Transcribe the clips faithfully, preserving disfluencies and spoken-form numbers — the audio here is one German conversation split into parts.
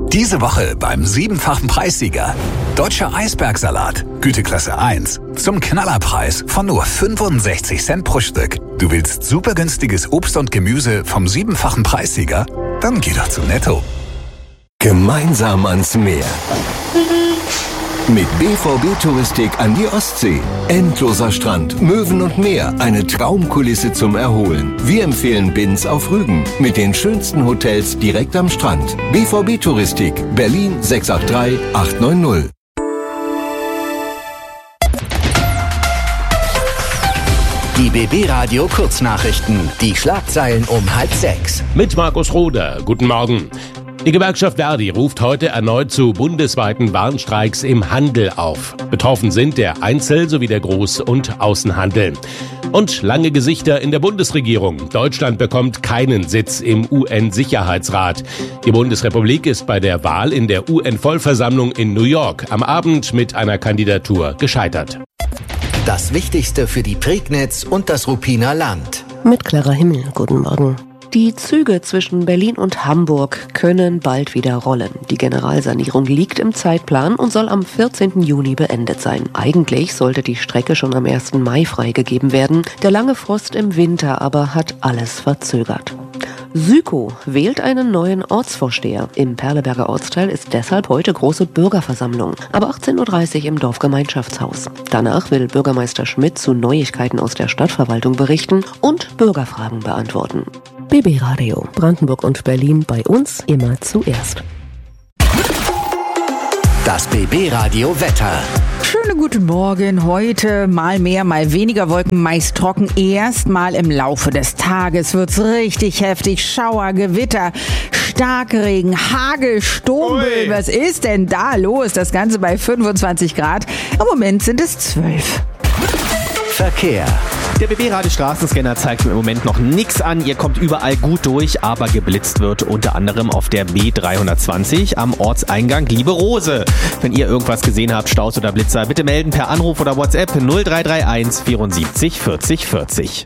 Diese Woche beim siebenfachen Preissieger. Deutscher Eisbergsalat, Güteklasse eins. Zum Knallerpreis von nur fünfundsechzig Cent pro Stück. Du willst super günstiges Obst und Gemüse vom siebenfachen Preissieger? Dann geh doch zu Netto. Gemeinsam ans Meer. Mit B V B Touristik an die Ostsee. Endloser Strand, Möwen und Meer. Eine Traumkulisse zum Erholen. Wir empfehlen Binz auf Rügen. Mit den schönsten Hotels direkt am Strand. B V B Touristik. Berlin sechs acht drei acht neun null. Die B B-Radio Kurznachrichten. Die Schlagzeilen um halb sechs. Mit Markus Roder. Guten Morgen. Die Gewerkschaft Verdi ruft heute erneut zu bundesweiten Warnstreiks im Handel auf. Betroffen sind der Einzel- sowie der Groß- und Außenhandel. Und lange Gesichter in der Bundesregierung. Deutschland bekommt keinen Sitz im U N-Sicherheitsrat. Die Bundesrepublik ist bei der Wahl in der U N-Vollversammlung in New York am Abend mit einer Kandidatur gescheitert. Das Wichtigste für die Prignitz und das Ruppiner Land. Mit Clara Himmel, guten Morgen. Die Züge zwischen Berlin und Hamburg können bald wieder rollen. Die Generalsanierung liegt im Zeitplan und soll am vierzehnten Juni beendet sein. Eigentlich sollte die Strecke schon am ersten Mai freigegeben werden. Der lange Frost im Winter aber hat alles verzögert. Sükow wählt einen neuen Ortsvorsteher. Im Perleberger Ortsteil ist deshalb heute große Bürgerversammlung. Ab achtzehn Uhr dreißig im Dorfgemeinschaftshaus. Danach will Bürgermeister Schmidt zu Neuigkeiten aus der Stadtverwaltung berichten und Bürgerfragen beantworten. B B-Radio, Brandenburg und Berlin, bei uns immer zuerst. Das B B-Radio Wetter. Schönen guten Morgen. Heute mal mehr, mal weniger Wolken, meist trocken. Erst mal im Laufe des Tages wird's richtig heftig. Schauer, Gewitter, Starkregen, Hagel, Sturmböen. Was ist denn da los? Das Ganze bei fünfundzwanzig Grad. Im Moment sind es zwölf. Verkehr. Der B B-Radio-Straßenscanner zeigt im Moment noch nichts an. Ihr kommt überall gut durch, aber geblitzt wird unter anderem auf der B dreihundertzwanzig am Ortseingang Liebe Rose. Wenn ihr irgendwas gesehen habt, Staus oder Blitzer, bitte melden per Anruf oder WhatsApp null drei drei eins vierundsiebzig vierzig vierzig.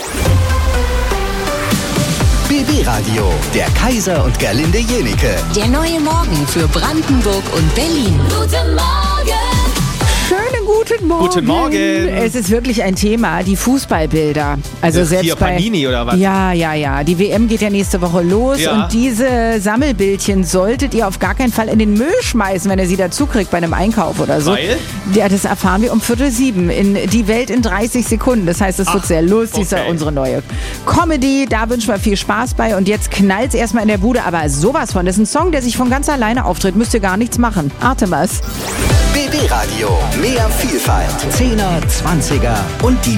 B B-Radio, der Kaiser und Gerlinde Jenike. Der neue Morgen für Brandenburg und Berlin. Guten Morgen! Schönen guten Morgen. Guten Morgen. Es ist wirklich ein Thema, die Fußballbilder. Also Das selbst hier bei Panini oder was? Ja, ja, ja. Die W M geht ja nächste Woche los Ja. und diese Sammelbildchen solltet ihr auf gar keinen Fall in den Müll schmeißen, wenn ihr sie dazu kriegt bei einem Einkauf oder so. Weil? Ja, das erfahren wir um Viertel sieben in Die Welt in dreißig Sekunden. Das heißt, es wird Ach, sehr lustig. Das ist ja okay. unsere neue Comedy. Da wünschen wir viel Spaß bei. Und jetzt knallt's erstmal in der Bude. Aber sowas von. Das ist ein Song, der sich von ganz alleine auftritt. Müsst ihr gar nichts machen. Artemis. B B-Radio, mehr Vielfalt. Zehner, Zwanziger und die